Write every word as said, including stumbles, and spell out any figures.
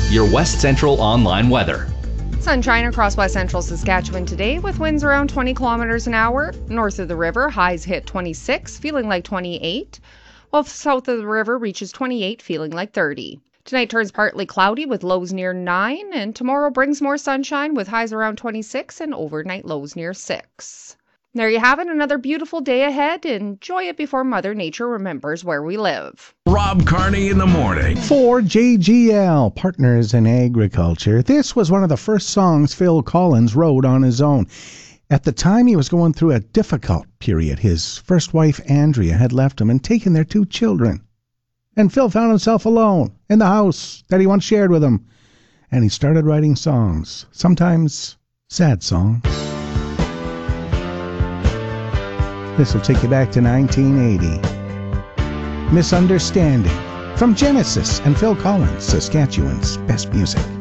your West Central online weather. Sunshine across West Central Saskatchewan today with winds around twenty kilometers an hour. North of the river, highs hit twenty-six, feeling like twenty-eight, while south of the river reaches twenty-eight, feeling like thirty. Tonight turns partly cloudy with lows near nine, and tomorrow brings more sunshine with highs around twenty-six and overnight lows near six. There you have it, another beautiful day ahead. Enjoy it before Mother Nature remembers where we live. Rob Carney in the morning. For J G L, Partners in Agriculture, this was one of the first songs Phil Collins wrote on his own. At the time, he was going through a difficult period. His first wife, Andrea, had left him and taken their two children. And Phil found himself alone in the house that he once shared with him. And he started writing songs, sometimes sad songs. This will take you back to nineteen eighty. Misunderstanding from Genesis and Phil Collins, Saskatchewan's best music.